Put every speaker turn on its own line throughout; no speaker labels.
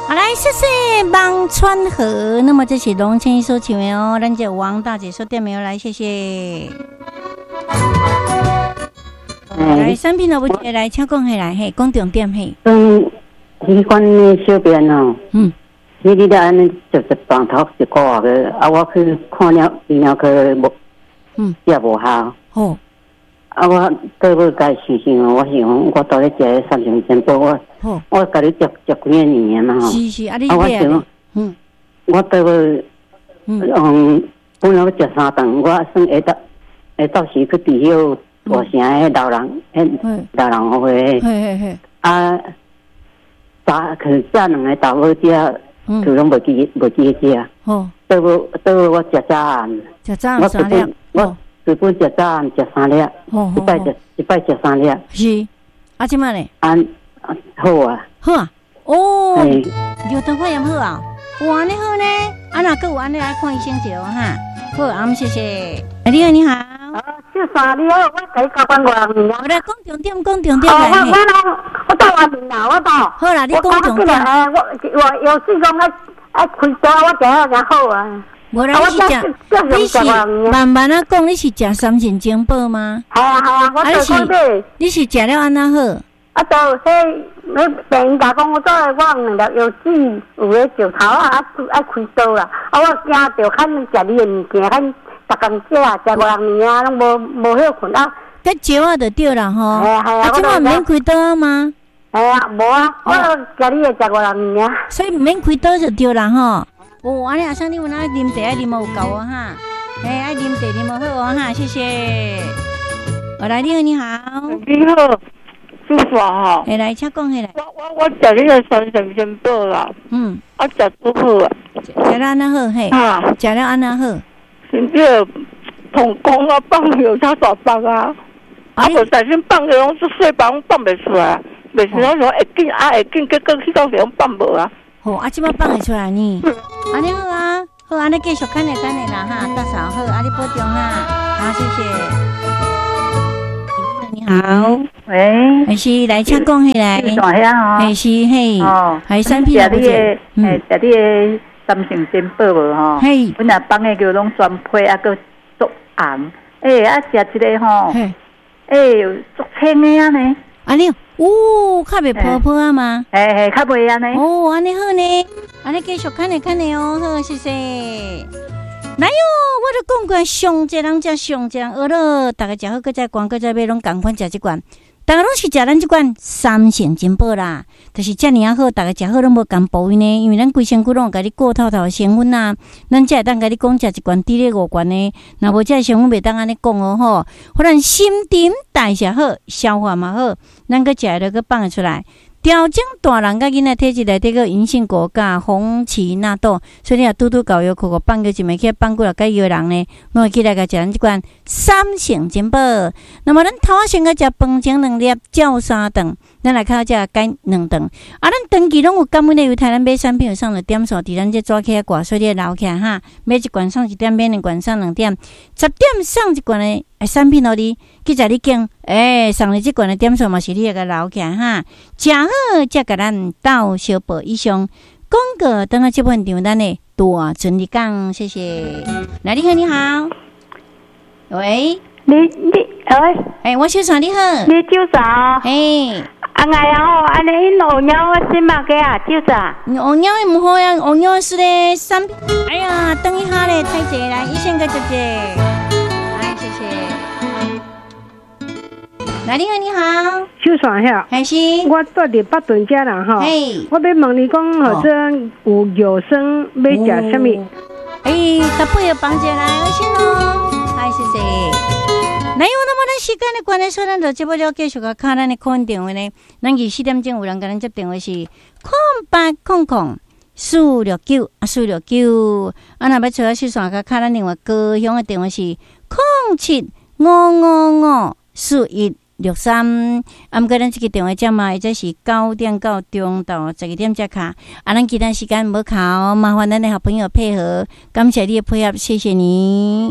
好，来，谢谢望川河。那么这是龙千一所唱的哦，咱这王大姐说点没有来，谢谢。来，产品都不接来，请讲起来，嘿，讲重点嘿。
迄款的小便哦，你了安尼就是放头一个月个，啊，我去看了泌尿科无，也无效。
哦，
啊，我倒要该想想哦，我想我到底食三成健保，我甲你接几年嘛吼。
是，啊，你
我想，我倒要，本来我食3顿，我算会到时去治疗大城迄老人，老人会，啊。去食2个豆腐食，就拢无记食。倒要我食早暗，我基本食早暗食3粒，一摆食3粒。
是，啊，即摆咧？
好啊。
好啊。哦，尿糖化炎好啊。哇，你好呢？啊，那个有安尼来看医生就哈。好，啊，谢谢。你好，你好。
小三你好，我甲你交关外面啊。
我来讲重点，讲重点
来。我到外面啦，我到。好
啦，你讲重点。
我有事讲开刀，我食了才好啊。
无啦，你是慢慢啊讲，你是食3成健保吗？
系啊，我做讲的。
你是食了安那好？
啊，就迄病人甲讲，我做我2粒药水，有个石头啊，爱开刀啦。啊，我惊着看食你的物件，看逐工食5-6年啊，拢无休困啊。
个石啊就对啦吼。
系啊，
即摆免开刀吗？
系啊，无啊，我食你的5-6年啊。
所以免开刀就对啦吼。哦，安尼阿生你有哪啉茶爱啉有够啊哈？爱啉茶啉好啊哈，谢谢。来，你好，你好。
你好。舒服哈，
来，请讲起来。
我食你个3成健保啦，我食都好啊，
食了安那好嘿，食了安那好。
身体膀胱啊放有啥大放啊，无但是放个拢是细胞放袂出来，袂是那种会紧，结果去到时拢放无啊。
啊，即摆放会出来呢。安尼好啊，好，安尼继续看咧啦哈，大嫂好，你保重哈，好，谢谢。你好，
喂，
还是来请讲起来，还是嘿，还产品也不错，
你的3成健保无吼？
嘿，
阮若放个叫拢全皮啊，个足红，啊食一个吼，足清的啊呢，
安尼，较袂泡泡啊嘛，
较袂安尼，
安尼好呢，安尼继续看咧哦，好，谢谢。来哟，我都讲过，上济人食上济人学了，大家食好，搁再管，搁再买，拢共款食即罐。大家拢是食咱即罐3成健保啦，就是遮尔啊好，大家食好拢无共补呢，因为咱规身躯拢有甲你过透的成分啊，咱才会当甲你讲食一罐滴咧5罐呢，若无这成分袂当安尼讲哦吼，互咱新陈代谢好，消化嘛好，咱搁食了搁放会出来。调整大人甲囡仔体质内底个银杏果甲红荠纳豆，所以你若拄拄搞药苦苦放过一暝起放过来甲药人呢，拢会起来甲食咱即款3成健保。那么咱头仔先甲食饭前2粒，照3顿，咱来靠食改2顿。咱长期拢有感恩的由台湾买产品有送了点数，伫咱这抓起来挂，所以你留起来哈，买一罐送1点，买2罐送2点，10点送1罐的产品互你，去食你拣，送你即罐的点数嘛是你个留起来哈，食好才甲咱斗小报以上。广告等下这部分场咱的大顺利讲，谢谢。来，你好，你好，喂，喂，我小三你好，
你酒啥？哎呀，安尼乌鸟我先买个啊，酒啥？
乌鸟也唔好呀，乌鸟是咧产品。哎呀，等一下咧，太济来，医生个姐姐，谢谢。来，你好，你好，
小三遐，
还是
我住伫北屯遮啦吼。我要问你讲，或者有药霜要食什么？
搭配个绑起来，我先咯，谢谢。那有那么咱时间的关系，所以咱就接不了继续个卡咱的空电话呢。咱24点钟有人甲咱接电话是0800-469469，若要找小三个卡咱另外高雄的电话是0755541163。毋过咱这个电话针嘛，或者是9点到中到12点才卡。咱其他时间无卡，麻烦咱的好朋友配合，感谢你的配合，谢谢你。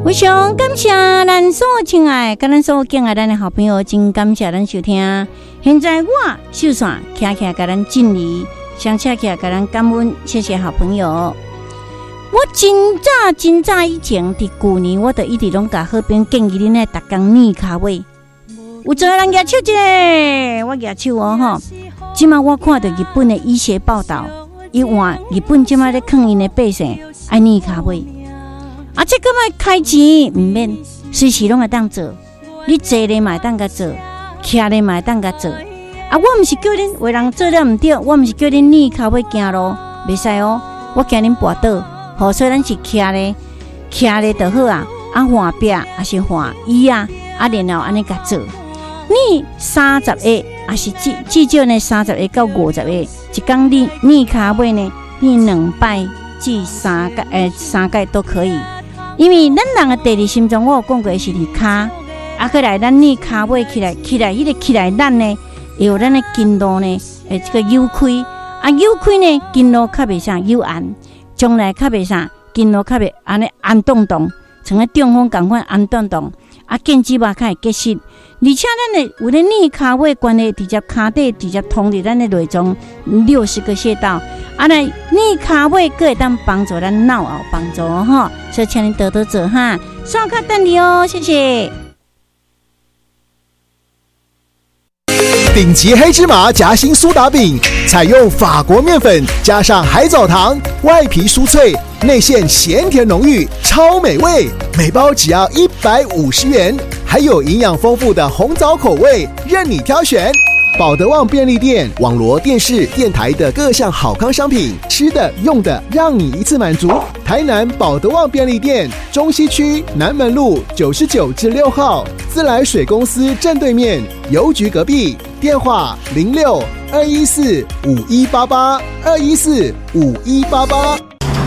非常感谢咱所亲爱跟咱所敬爱咱的好朋友，真感谢咱收听。现在我秀伞徛徛跟咱敬礼，相车徛跟咱感恩，谢谢好朋友。我真早以前伫旧年，我就一直拢甲好朋友建议恁来逐工练骹尾。有一个人举手者，我举手哦吼。即马我看到日本的医学报道，伊话日本即马咧劝因的百姓爱练骹尾。啊，这个嘛开钱唔免，随时拢会当做。你坐咧嘛当甲做，徛咧嘛当甲做。啊，我唔是叫恁为人做了唔对，我唔是叫恁练骹尾行路，袂使哦。我惊恁跋倒。好，所以咱是徛咧就好啊，啊换壁还是换椅啊，啊然后安尼甲做。你30个，还是至少呢30个到50个，一工你骹尾呢，你2摆至3摆都可以。因为咱人的第二心脏，我有讲过是伫骹，啊，过来咱练骹尾起来，迄个起来，咱呢会有咱的筋路呢，这个扭开，啊扭开呢，筋路较袂啥有按。将来较袂啥，筋路较袂安尼安动动，像个中风共款安动动，啊腱子肉较会结实，而且咱的有咧练骹尾关系，直接骹底直接通伫咱的内脏60个穴道，啊来练骹尾佫会当帮助咱脑后帮助吼，所以请你多多做哈，刷卡等你哦，谢谢。
顶级黑芝麻夹心苏打饼，采用法国面粉加上海藻糖，外皮酥脆，内馅咸甜浓郁，超美味。每包只要150元，还有营养丰富的红枣口味，任你挑选。保德旺便利店、网罗电视、电台的各项好康商品，吃的、用的，让你一次满足。台南保德旺便利店，中西区南门路99至6号，自来水公司正对面，邮局隔壁。电话06-214-5188，214-5188。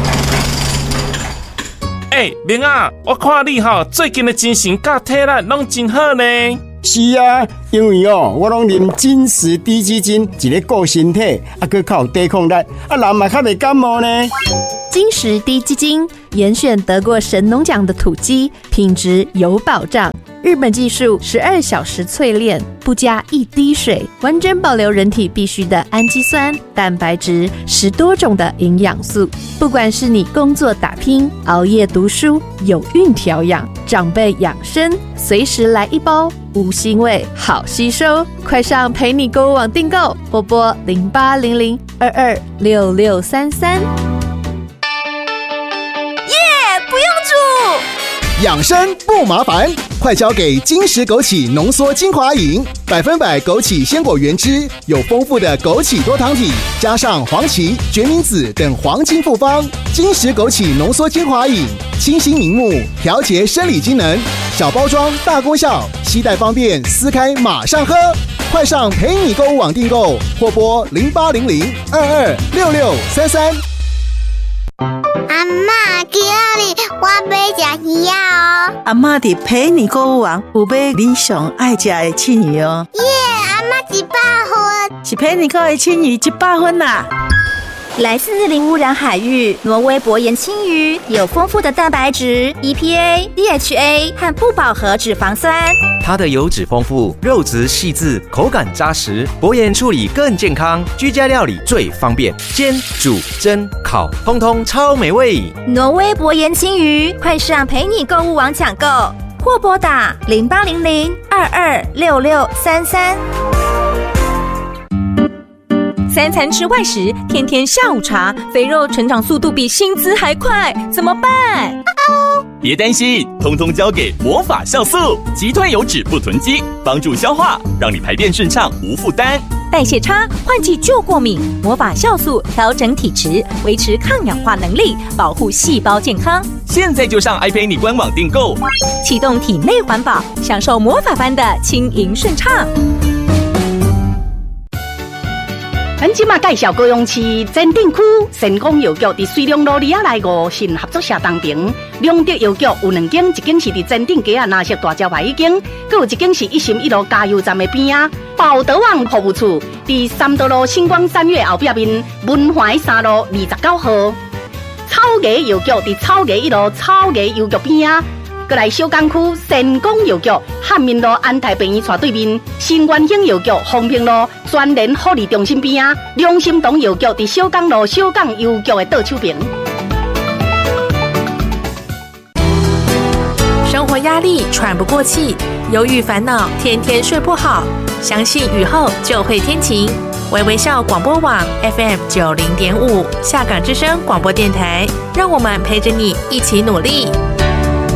明啊，我看你最近的精神甲体力拢真好呢。
是啊，因为我拢啉金石低基金，一个顾身体，佮较有抵抗力，人嘛较袂感冒呢。
金石低基金严选得过神农奖的土鸡，品质有保障。日本技术12小时淬炼，不加一滴水，完整保留人体必需的氨基酸、蛋白质，10多种的营养素。不管是你工作打拼、熬夜读书、有孕调养、长辈养生，随时来一包，无腥味，好吸收。快上陪你购物网订购，拨拨0800226633。
不用煮，
养生不麻烦，快交给金石枸杞浓缩精华饮，100%枸杞鲜果原汁，有丰富的枸杞多糖体，加上黄芪、决明子等黄金复方。金石枸杞浓缩精华饮，清新明目，调节生理机能，小包装大功效，携带方便，撕开马上喝。快上陪你购物网订购，或拨0800226633。
阿嬷，今日我要吃鱼啊！
阿嬷伫陪你购物网有买你上爱吃的青鱼哦。
耶，阿嬷100分，
是陪你购的青鱼100分啦。
来自零污染海域，挪威薄盐青鱼有丰富的蛋白质、EPA、DHA 和不饱和脂肪酸。
它的油脂丰富，肉质细致，口感扎实，薄盐处理更健康，居家料理最方便，煎、煮、蒸、烤，通通超美味。
挪威薄盐青鱼，快上陪你购物网抢购，或拨打0800226633。
3餐吃外食，天天下午茶，肥肉成长速度比薪资还快，怎么办？
别担心，通通交给魔法酵素，击退油脂不囤积，帮助消化，让你排便顺畅无负担。
代谢差、换季就过敏，魔法酵素调整体质，维持抗氧化能力，保护细胞健康。
现在就上iPay你官网订购，
启动体内环保，享受魔法般的轻盈顺畅。
咱即马介绍高雄市前镇区成功药局伫水龙路里内5新合作社当中，两德药局有2间，一间是伫前镇街南色大招牌一间，佮有一间是一心一路加油站的边啊。保德旺服务处伫三德路星光三月后壁面，文华3路29号。草衙药局伫草衙1路草衙邮局边啊。 过来小港区成功药局汉民路安泰病院斜对面，新源兴药局丰平路专联护理中心边啊，良心堂药局伫小港路小港邮局的倒手边。
生活压力喘不过气，忧郁烦恼，天天睡不好。相信雨后就会天晴。微微笑广播网 FM90.5 下港之声广播电台，让我们陪着你一起努力。